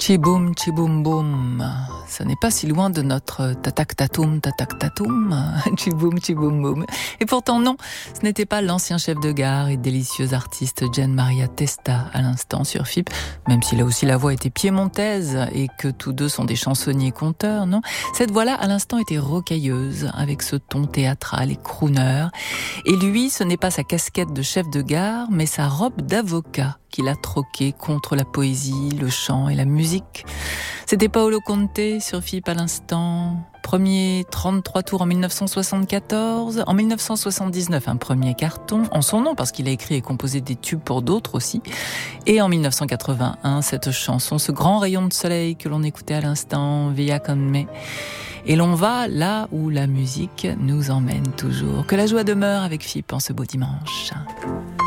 Chiboum, chiboum, boum. Ce n'est pas si loin de notre tatak tatoum, chiboum, chiboum, boum. Et pourtant non, ce n'était pas l'ancien chef de gare et délicieux artiste Gian Maria Testa à l'instant sur FIP, même si là aussi la voix était piémontaise et que tous deux sont des chansonniers conteurs, non. Cette voix-là à l'instant était rocailleuse, avec ce ton théâtral et crooner. Et lui, ce n'est pas sa casquette de chef de gare, mais sa robe d'avocat qu'il a troqué contre la poésie, le chant et la musique. C'était Paolo Conte sur FIP à l'instant. Premier 33 tours en 1974. En 1979, un premier carton en son nom, parce qu'il a écrit et composé des tubes pour d'autres aussi. Et en 1981, cette chanson, ce grand rayon de soleil que l'on écoutait à l'instant, Via con me. Et l'on va là où la musique nous emmène toujours. Que la joie demeure avec FIP en ce beau dimanche.